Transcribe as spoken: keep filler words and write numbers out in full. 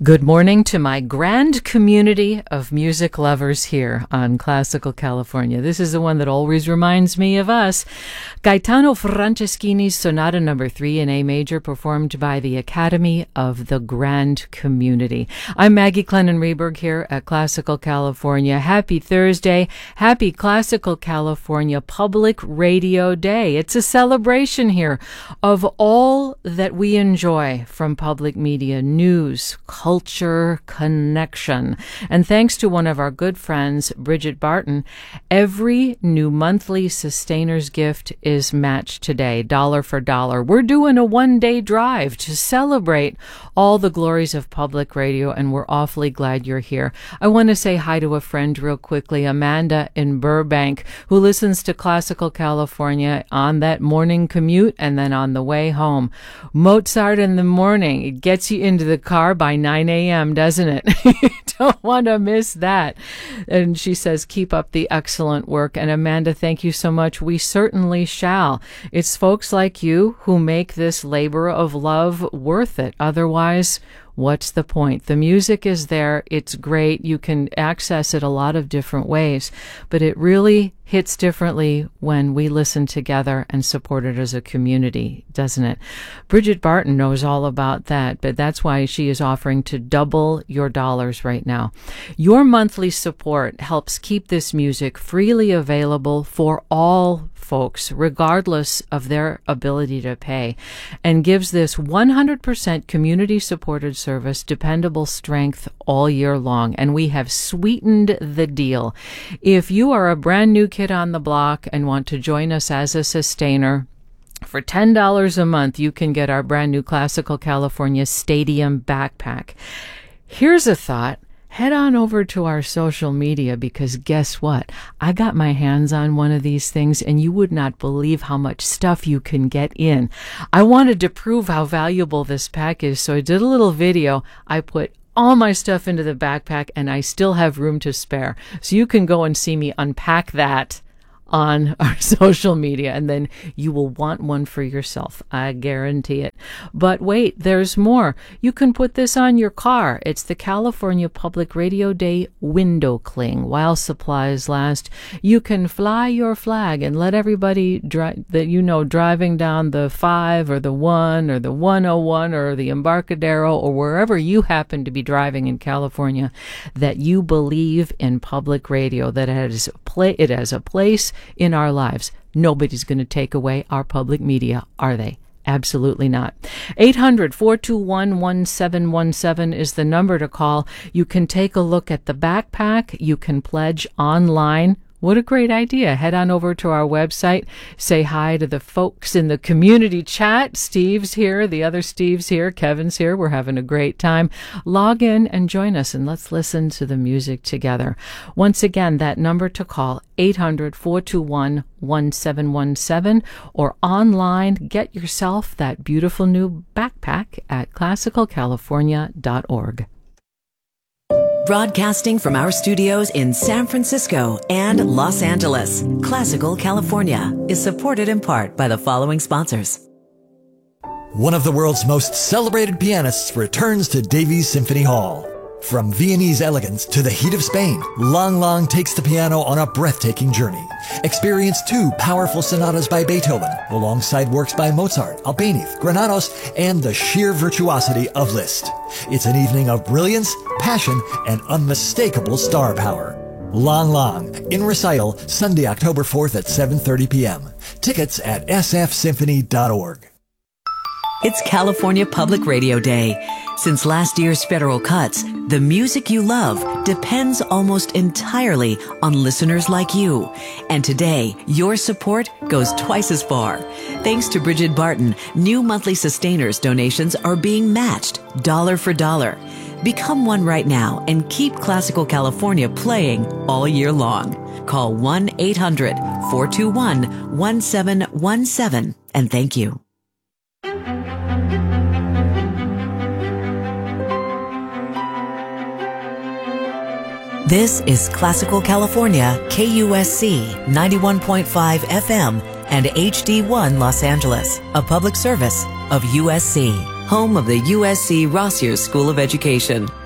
Good morning to my grand community of music lovers here on Classical California. This is the one that always reminds me of us. Gaetano Franceschini's Sonata Number Three in A Major, performed by the Academy of the Grand Community. I'm Maggie Clennon-Reberg here at Classical California. Happy Thursday. Happy Classical California Public Radio Day. It's a celebration here of all that we enjoy from public media, news, culture, connection. And thanks to one of our good friends, Bridget Barton, every new monthly Sustainers gift is matched today, dollar for dollar. We're doing a one-day drive to celebrate all the glories of public radio, and we're awfully glad you're here. I want to say hi to a friend real quickly, Amanda in Burbank, who listens to Classical California on that morning commute and then on the way home. Mozart in the morning, it gets you into the car by nine a.m., doesn't it? You don't want to miss that. And she says, keep up the excellent work. And Amanda, thank you so much. We certainly shall. It's folks like you who make this labor of love worth it. Otherwise, what's the point? The music is there. It's great. You can access it a lot of different ways, but it really hits differently when we listen together and support it as a community, doesn't it? Bridget Barton knows all about that, but that's why she is offering to double your dollars right now. Your monthly support helps keep this music freely available for all folks, regardless of their ability to pay, and gives this one hundred percent community-supported service dependable strength all year long. And we have sweetened the deal. If you are a brand new kid on the block and want to join us as a sustainer, for ten dollars a month, you can get our brand new Classical California Stadium backpack. Here's a thought. Head on over to our social media, because guess what? I got my hands on one of these things, and you would not believe how much stuff you can get in. I wanted to prove how valuable this pack is, so I did a little video. I put all my stuff into the backpack, and I still have room to spare. So you can go and see me unpack that on our social media, and then you will want one for yourself. I guarantee it. But wait, there's more. You can put this on your car. It's the California Public Radio Day window cling. While supplies last, you can fly your flag and let everybody dri- that you know driving down the five or the one or the one oh one or the Embarcadero or wherever you happen to be driving in California, that you believe in public radio, that it has a, pla- it has a place in our lives. Nobody's going to take away our public media, are they? Absolutely not. eight hundred, four two one, one seven one seven is the number to call. You can take a look at the backpack. You can pledge online. What a great idea. Head on over to our website. Say hi to the folks in the community chat. Steve's here. The other Steve's here. Kevin's here. We're having a great time. Log in and join us, and let's listen to the music together. Once again, that number to call, eight hundred, four two one, one seven one seven, or online, get yourself that beautiful new backpack at classical california dot org. Broadcasting from our studios in San Francisco and Los Angeles, Classical California is supported in part by the following sponsors. One of the world's most celebrated pianists returns to Davies Symphony Hall. From Viennese elegance to the heat of Spain, Lang Lang takes the piano on a breathtaking journey. Experience two powerful sonatas by Beethoven, alongside works by Mozart, Albéniz, Granados, and the sheer virtuosity of Liszt. It's an evening of brilliance, passion, and unmistakable star power. Lang Lang, in recital, Sunday, October fourth at seven thirty p.m. Tickets at s f symphony dot org. It's California Public Radio Day. Since last year's federal cuts, the music you love depends almost entirely on listeners like you. And today, your support goes twice as far. Thanks to Bridget Barton, new monthly Sustainers donations are being matched dollar for dollar. Become one right now and keep Classical California playing all year long. Call one eight hundred, four two one, one seven one seven and thank you. This is Classical California, K U S C ninety-one point five F M and H D one Los Angeles, a public service of U S C. home of the U S C Rossier School of Education.